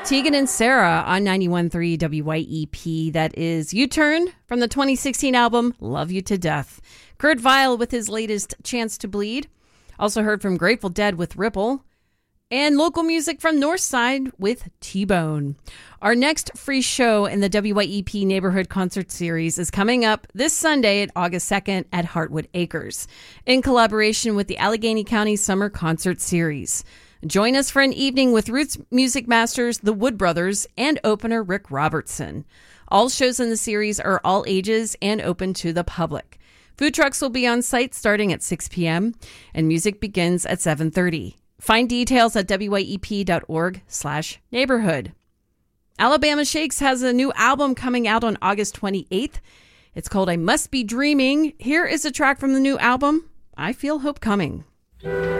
Tegan and Sarah on 91.3 WYEP. That is U-Turn from the 2016 album Love You to Death. Kurt Vile with his latest Chance to Bleed. Also heard from Grateful Dead with Ripple. And local music from Northside with T-Bone. Our next free show in the WYEP Neighborhood Concert Series is coming up this Sunday at August 2nd at Heartwood Acres, in collaboration with the Allegheny County Summer Concert Series. Join us for an evening with Roots Music Masters, the Wood Brothers, and opener Rick Robertson. All shows in the series are all ages and open to the public. Food trucks will be on site starting at 6 p.m., and music begins at 7:30. Find details at wyep.org/neighborhood. Alabama Shakes has a new album coming out on August 28th. It's called I Must Be Dreaming. Here is a track from the new album, I Feel Hope Coming.